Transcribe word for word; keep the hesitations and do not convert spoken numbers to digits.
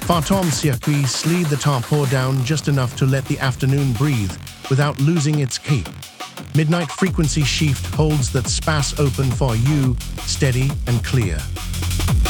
Phantom Circuit slid the tempo down just enough to let the afternoon breathe without losing its cape. Midnight Frequency Shift holds that space open for you, steady and clear.